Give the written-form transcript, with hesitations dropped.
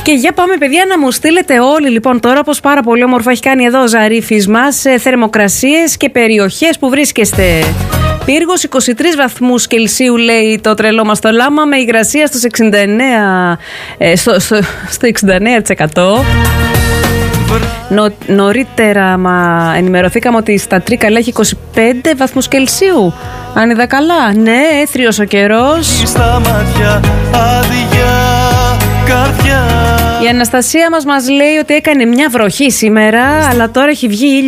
Και για πάμε, παιδιά, να μου στείλετε όλοι λοιπόν τώρα, όπως πάρα πολύ όμορφα έχει κάνει εδώ ο Ζαρίφης μας, θερμοκρασίες και περιοχές που βρίσκεστε. Πύργος 23 βαθμούς Κελσίου, λέει το τρελό μας το λάμα, με υγρασία στους 69%. Νωρίτερα ενημερωθήκαμε ότι στα Τρίκαλα έχει 25 βαθμούς Κελσίου. Αν είδα καλά, ναι, έθριος ο καιρός. Η Αναστασία μας λέει ότι έκανε μια βροχή σήμερα, αλλά τώρα έχει βγει ήλιος.